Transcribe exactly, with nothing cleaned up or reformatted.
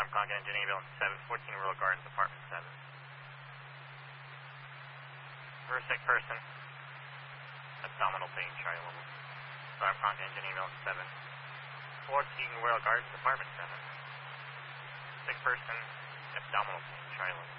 Alarm clock engine ambulance seven, fourteen Royal Gardens, apartment seven. For a sick person, abdominal pain, try level. Alarm clock engine ambulance seven, fourteen Royal Gardens, apartment seven. Sick person, abdominal pain, try level.